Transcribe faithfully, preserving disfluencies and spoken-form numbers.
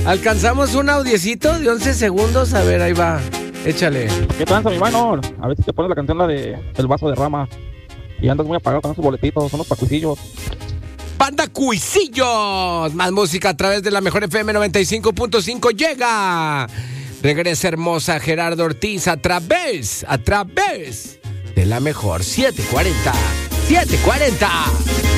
Alcanzamos un audiecito de once segundos. A ver, ahí va. Échale. ¿Qué tranza, mi mano? A ver si te pones la canción, la de El vaso de rama. Y andas muy apagado con esos boletitos, son los pacuicillos. ¡Banda Cuisillos! Más música a través de la mejor F M noventa y cinco punto cinco. Llega. Regresa hermosa Gerardo Ortiz a través, a través de la mejor. siete cuarenta. siete cuarenta.